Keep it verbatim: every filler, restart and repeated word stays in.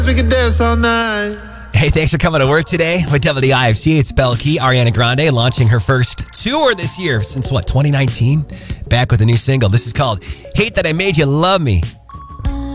We can dance all night. Hey, thanks for coming to work today with W D I F C. It's Belle Key, Ariana Grande, launching her first tour this year since, what, twenty nineteen? Back with a new single. This is called Hate That I Made You Love Me.